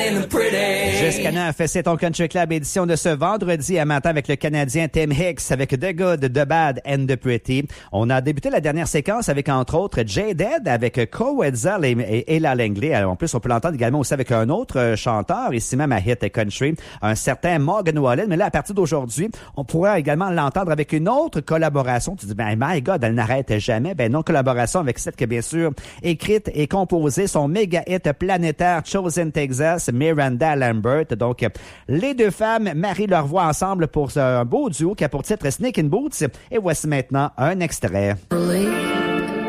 in the pretty. Jusqu'à 9, c'est ton Country Club édition de ce vendredi à matin avec le Canadien Tim Hicks avec The Good, The Bad and The Pretty. On a débuté la dernière séquence avec entre autres J-Dead avec Ko Wetzel et Ella Langley. En plus, on peut l'entendre également aussi avec un autre chanteur, ici même à Hit Country, un certain Morgan Wallen. Mais là, à partir d'aujourd'hui, on pourra également l'entendre avec une autre collaboration. Tu dis, ben my God, elle n'arrête jamais. Ben non, collaboration avec celle que bien sûr écrite et composée son méga hit planétaire Chosen Texas, Miranda Lambert. Donc, les deux femmes marient leur voix ensemble pour un beau duo qui a pour titre Sneakin' Boots. Et voici maintenant un extrait. Really?